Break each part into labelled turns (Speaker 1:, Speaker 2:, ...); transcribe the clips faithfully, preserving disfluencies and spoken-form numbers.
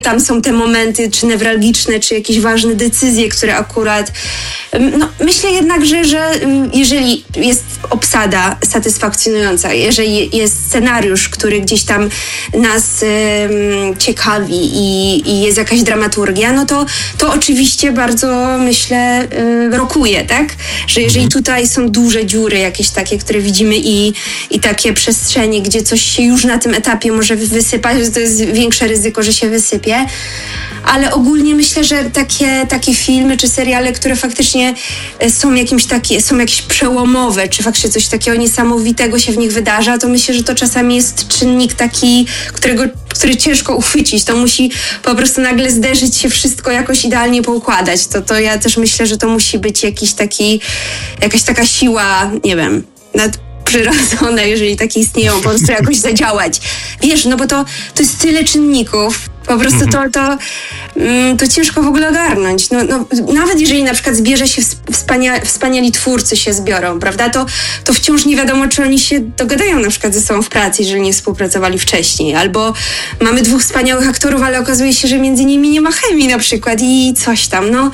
Speaker 1: Tam są te momenty, czy newralgiczne, czy jakieś ważne decyzje, które akurat... No, myślę jednak, że, że jeżeli jest obsada satysfakcjonująca, jeżeli jest scenariusz, który gdzieś tam nas um, ciekawi i, i jest jakaś dramaturgia, no to, to oczywiście bardzo, myślę, um, rokuje, tak? Że jeżeli tutaj są duże dziury jakieś takie, które widzimy i, i takie przestrzenie, gdzie coś się już na tym etapie może wysypać, to jest większe ryzyko, że się wysypie. Ale ogólnie myślę, że takie, takie filmy czy seriale, które faktycznie są jakimś takie, są jakieś przełomowe, czy faktycznie coś takiego niesamowitego się w nich wydarza, to myślę, że to czasami jest czynnik taki, którego, który ciężko uchwycić. To musi po prostu nagle zderzyć się wszystko jakoś idealnie poukładać. To, to ja też myślę, że to musi być jakiś taki, jakaś taka siła, nie wiem, nad przyrodzone, jeżeli takie istnieją, po prostu jakoś zadziałać. Wiesz, no bo to, to jest tyle czynników, po prostu to, to, to ciężko w ogóle ogarnąć. No, no, nawet jeżeli na przykład zbierze się wspania- wspaniali twórcy się zbiorą, prawda, to, to wciąż nie wiadomo, czy oni się dogadają na przykład ze sobą w pracy, jeżeli nie współpracowali wcześniej. Albo mamy dwóch wspaniałych aktorów, ale okazuje się, że między nimi nie ma chemii na przykład i coś tam, no.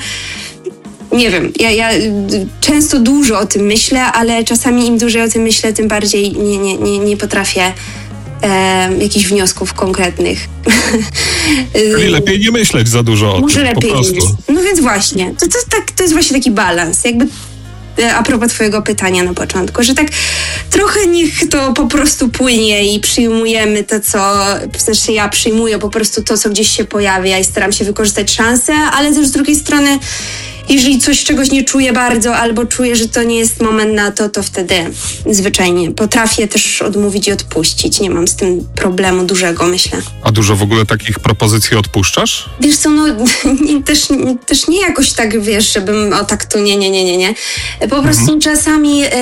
Speaker 1: Nie wiem, ja, ja często dużo o tym myślę, ale czasami im dłużej o tym myślę, tym bardziej nie, nie, nie, nie potrafię e, jakichś wniosków konkretnych.
Speaker 2: Czyli lepiej nie myśleć za dużo o
Speaker 1: Może
Speaker 2: tym,
Speaker 1: lepiej
Speaker 2: po prostu.
Speaker 1: nie. No więc właśnie, to, to, tak, to jest właśnie taki balans, jakby a propos twojego pytania na początku, że tak trochę niech to po prostu płynie i przyjmujemy to, co, w sensie ja przyjmuję po prostu to, co gdzieś się pojawia i staram się wykorzystać szansę, ale też z drugiej strony jeżeli coś czegoś nie czuję bardzo albo czuję, że to nie jest moment na to, to wtedy zwyczajnie potrafię też odmówić i odpuścić. Nie mam z tym problemu dużego, myślę. A
Speaker 2: dużo w ogóle takich propozycji odpuszczasz?
Speaker 1: Wiesz co, no też, też nie jakoś tak, wiesz, żebym o tak tu nie, nie, nie, nie, nie. Po prostu mhm. czasami... Yy,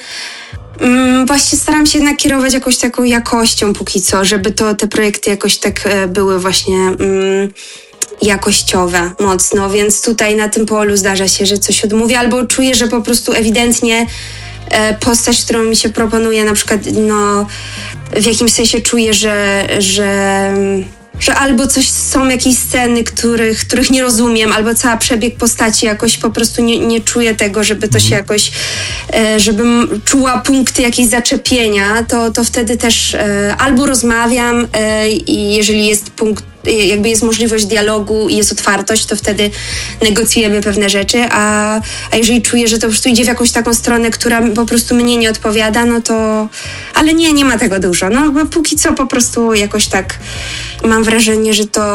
Speaker 1: Mm, właśnie staram się jednak kierować jakąś taką jakością póki co, żeby to te projekty jakoś tak e, były właśnie mm, jakościowe mocno, więc tutaj na tym polu zdarza się, że coś odmówię albo czuję, że po prostu ewidentnie e, postać, którą mi się proponuje, na przykład no w jakimś sensie czuję, że, że że albo coś są jakieś sceny, których, których nie rozumiem, albo cały przebieg postaci jakoś po prostu nie, nie czuję tego, żeby to się jakoś, e, żebym czuła punkty jakieś zaczepienia, to, to wtedy też e, albo rozmawiam e, i jeżeli jest punkt, jakby jest możliwość dialogu i jest otwartość, to wtedy negocjujemy pewne rzeczy, a, a jeżeli czuję, że to po prostu idzie w jakąś taką stronę, która po prostu mnie nie odpowiada, no to... Ale nie, nie ma tego dużo. No bo póki co po prostu jakoś tak mam wrażenie, że to...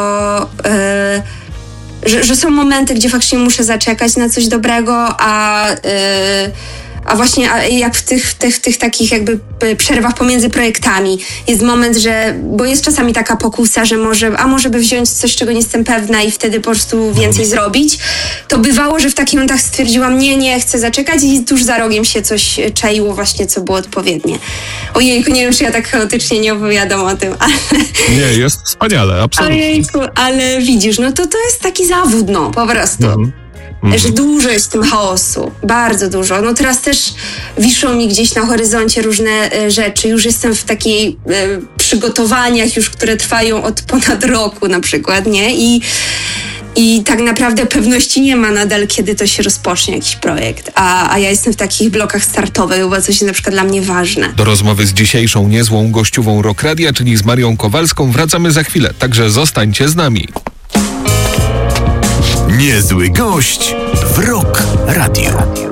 Speaker 1: Yy, że, że są momenty, gdzie faktycznie muszę zaczekać na coś dobrego, a... Yy, A właśnie a jak w tych, w, tych, w tych takich jakby przerwach pomiędzy projektami jest moment, że, bo jest czasami taka pokusa, że może, a może by wziąć coś, czego nie jestem pewna i wtedy po prostu więcej zrobić, to bywało, że w takich momentach stwierdziłam, nie, nie, chcę zaczekać i tuż za rogiem się coś czaiło właśnie, co było odpowiednie. Ojejku, nie wiem, czy ja tak chaotycznie nie opowiadam o tym, ale...
Speaker 2: Nie, jest wspaniale, absolutnie.
Speaker 1: Ojejku, ale widzisz, no to to jest taki zawód, no, po prostu. Mhm. Mm. Że dużo jest w tym chaosu, bardzo dużo. No teraz też wiszą mi gdzieś na horyzoncie różne e, rzeczy. Już jestem w takiej e, przygotowaniach już, które trwają od ponad roku na przykład, nie? I, i tak naprawdę pewności nie ma nadal, kiedy to się rozpocznie jakiś projekt. A, a ja jestem w takich blokach startowych, bo coś jest na przykład dla mnie ważne.
Speaker 2: Do rozmowy z dzisiejszą niezłą gościową Rock Radia, czyli z Marią Kowalską, wracamy za chwilę. Także zostańcie z nami.
Speaker 3: Niezły gość w Rock Radio.